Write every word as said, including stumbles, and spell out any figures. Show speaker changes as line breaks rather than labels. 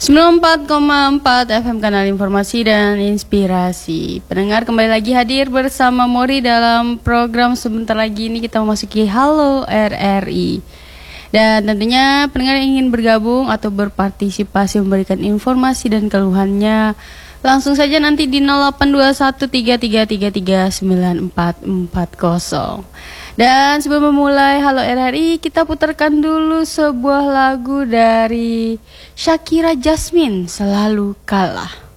sembilan puluh empat koma empat F M Kanal Informasi dan Inspirasi. Pendengar kembali lagi hadir bersama Mori dalam program sebentar lagi ini kita memasuki Halo R R I. Dan tentunya pendengar yang ingin bergabung atau berpartisipasi memberikan informasi dan keluhannya, langsung saja nanti di nol delapan dua satu tiga tiga tiga tiga sembilan empat empat nol. Dan sebelum memulai Halo R R I, kita putarkan dulu sebuah lagu dari Shakira Jasmine, Selalu Kalah.